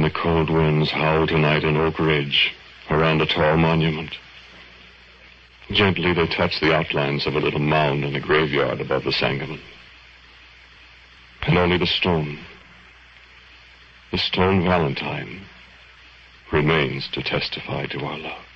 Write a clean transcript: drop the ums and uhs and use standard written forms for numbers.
the cold winds howl tonight in Oak Ridge, around a tall monument. Gently they touch the outlines of a little mound in the graveyard above the Sangamon. And only the stone Valentine, remains to testify to our love.